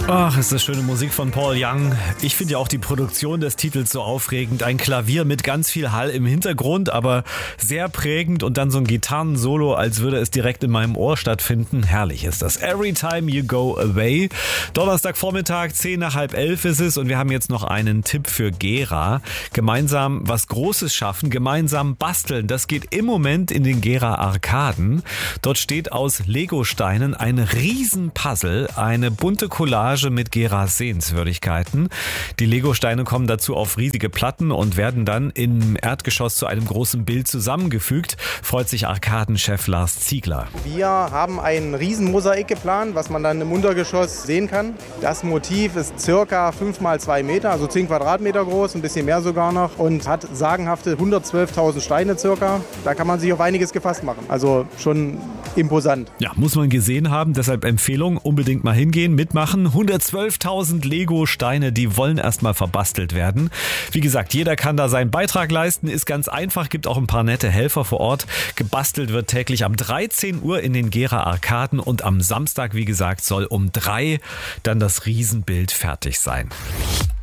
Ach, ist das schöne Musik von Paul Young. Ich finde ja auch die Produktion des Titels so aufregend. Ein Klavier mit ganz viel Hall im Hintergrund, aber sehr prägend und dann so ein Gitarrensolo, als würde es direkt in meinem Ohr stattfinden. Herrlich ist das. Every Time You Go Away. Donnerstagvormittag, 10:10 ist es und wir haben jetzt noch einen Tipp für Gera. Gemeinsam was Großes schaffen, gemeinsam basteln. Das geht im Moment in den Gera Arkaden. Dort steht aus Legosteinen ein Riesenpuzzle, eine bunte Collage mit Geras Sehenswürdigkeiten. Die Legosteine kommen dazu auf riesige Platten und werden dann im Erdgeschoss zu einem großen Bild zusammengefügt, freut sich Arkadenchef Lars Ziegler. Wir haben ein Riesenmosaik geplant, was man dann im Untergeschoss sehen kann. Das Motiv ist circa 5 mal 2 Meter, also 10 Quadratmeter groß, ein bisschen mehr sogar noch und hat sagenhafte 112.000 Steine circa. Da kann man sich auf einiges gefasst machen. Also schon imposant. Ja, muss man gesehen haben, deshalb Empfehlung, unbedingt mal hingehen, mitmachen. 112.000 Lego-Steine, die wollen erstmal verbastelt werden. Wie gesagt, jeder kann da seinen Beitrag leisten, ist ganz einfach, gibt auch ein paar nette Helfer vor Ort. Gebastelt wird täglich am 13 Uhr in den Gera Arkaden und am Samstag, wie gesagt, soll um 3 dann das Riesenbild fertig sein.